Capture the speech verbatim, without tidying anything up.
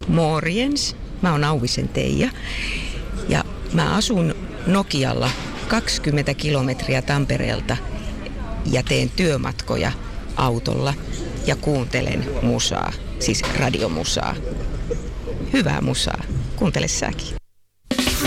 Morjens, mä oon Auvisen Teija ja mä asun Nokialla kaksikymmentä kilometriä Tampereelta ja teen työmatkoja autolla ja kuuntelen musaa, siis radiomusaa. Hyvää musaa, kuuntele säkin.